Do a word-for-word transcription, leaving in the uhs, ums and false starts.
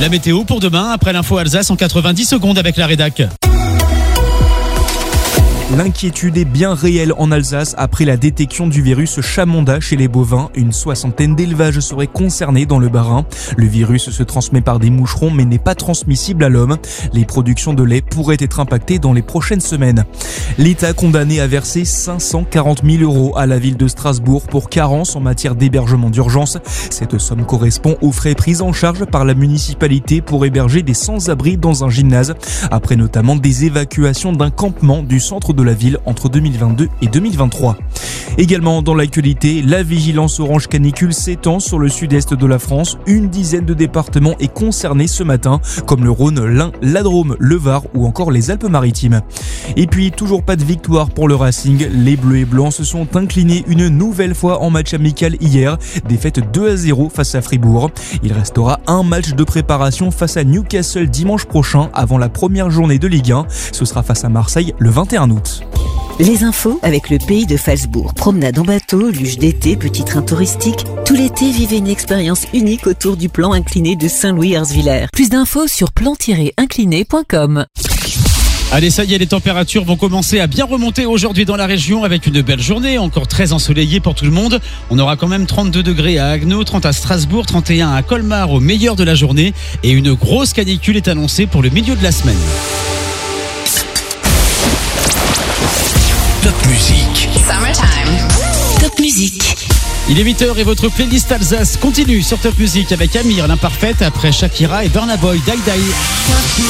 La météo pour demain, après l'info Alsace en quatre-vingt-dix secondes avec la rédac. L'inquiétude est bien réelle en Alsace après la détection du virus Chamonda chez les bovins. Une soixantaine d'élevages seraient concernés dans le Bas-Rhin. Le virus se transmet par des moucherons mais n'est pas transmissible à l'homme. Les productions de lait pourraient être impactées dans les prochaines semaines. L'État condamné à verser cinq cent quarante mille euros à la ville de Strasbourg pour carence en matière d'hébergement d'urgence. Cette somme correspond aux frais pris en charge par la municipalité pour héberger des sans-abri dans un gymnase, après notamment des évacuations d'un campement du centre de de la ville entre deux mille vingt-deux et deux mille vingt-trois. Également dans l'actualité, la vigilance orange canicule s'étend sur le sud-est de la France. Une dizaine de départements est concernée ce matin, comme le Rhône, l'Ain, la Drôme, le Var ou encore les Alpes-Maritimes. Et puis, toujours pas de victoire pour le Racing. Les Bleus et Blancs se sont inclinés une nouvelle fois en match amical hier. Défaite deux à zéro face à Fribourg. Il restera un match de préparation face à Newcastle dimanche prochain avant la première journée de Ligue un. Ce sera face à Marseille le vingt et un août. Les infos avec le Pays de Phalsbourg. Promenade en bateau, luge d'été, petit train touristique. Tout l'été, vivez une expérience unique autour du plan incliné de Saint-Louis-Herzviller. Plus d'infos sur plan tiret incliné point com. Allez, ça y est, les températures vont commencer à bien remonter aujourd'hui dans la région avec une belle journée, encore très ensoleillée pour tout le monde. On aura quand même trente-deux degrés à Haguenau, trente à Strasbourg, trente et un à Colmar au meilleur de la journée. Et une grosse canicule est annoncée pour le milieu de la semaine. Top musique. Summertime. Top musique. Il est huit heures et votre playlist Alsace continue sur Top Music avec Amir, l'imparfaite, après Shakira et Burna Boy, Die Die.